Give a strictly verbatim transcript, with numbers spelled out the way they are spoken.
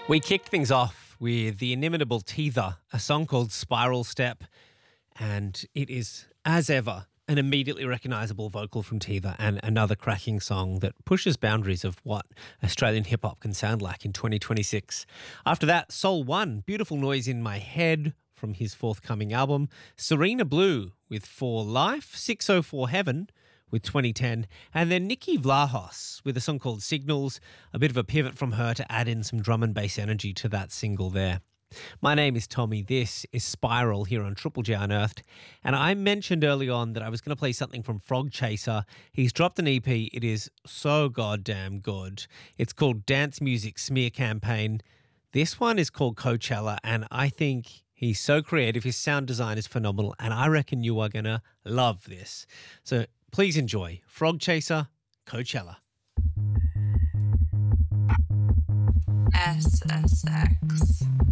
We kicked things off with the inimitable Teether, a song called Spiral Step, and it is, as ever, an immediately recognisable vocal from Teether and another cracking song that pushes boundaries of what Australian hip-hop can sound like in twenty twenty-six. After that, Soul One, Beautiful Noise in My Head from his forthcoming album, Serena Blue with For Life, six oh four Heaven with twenty ten, and then Nikki Vlahos with a song called Signals, a bit of a pivot from her to add in some drum and bass energy to that single there. My name is Tommy, this is Spiral here on Triple J Unearthed, and I mentioned early on that I was going to play something from Frog Chaser. He's dropped an E P, it is so goddamn good. It's called Dance Music Smear Campaign. This one is called Coachella, and I think he's so creative, his sound design is phenomenal, and I reckon you are going to love this. So please enjoy Frog Chaser, Coachella. S S X